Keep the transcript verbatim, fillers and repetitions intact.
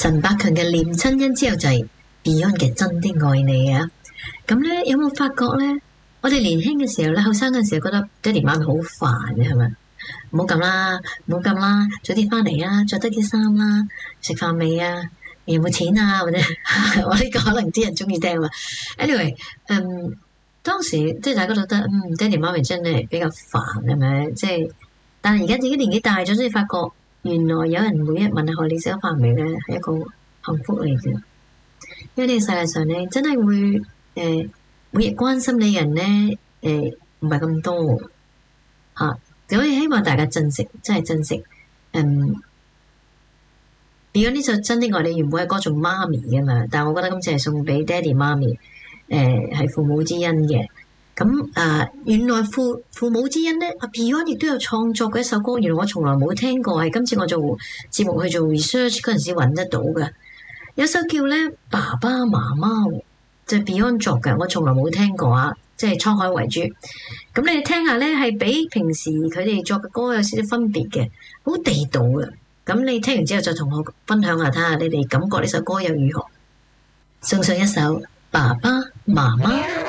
陳百強嘅念親恩之後就係 Beyond 嘅真的愛你啊！咁咧有冇發覺咧？我哋年輕嘅時候咧，後生嘅時候覺得爹哋媽咪好煩嘅係咪？唔好咁啦，唔好咁啦，早啲翻嚟啊，着得件衫啦，食飯未啊？有冇錢啊？或者我呢個可能啲人中意聽嘛。Anyway，嗯，當時即係大家覺得嗯爹哋媽咪真係比較煩係咪？即係，但係而家自己年紀大咗，先發覺原來有人每日問下你食咗飯未咧，係一個幸福嚟嘅。因為呢個世界上咧，真係會誒、呃、每日關心你人咧誒唔係咁多嚇，所以希望大家珍惜，真係珍惜。嗯，Beyond 呢首真的愛你原本係歌頌媽咪嘅嘛，但係我覺得今次係送俾爹哋媽咪，誒、呃、係父母之恩嘅。咁啊、呃，原來父父母之恩咧，阿 Beyond 亦都有創作嘅一首歌，原來我從來冇聽過，係今次我做節目去做 research 嗰陣時揾得到嘅。有首叫咧爸爸媽媽，就係 Beyond 作嘅，我從來冇聽過啊，即係滄海遺珠。咁你哋聽下咧，係比平時佢哋作嘅歌有少少分別嘅，好地道嘅。咁你聽完之後再同我分享下，睇下你哋感覺呢首歌又如何？送上一首爸爸媽媽。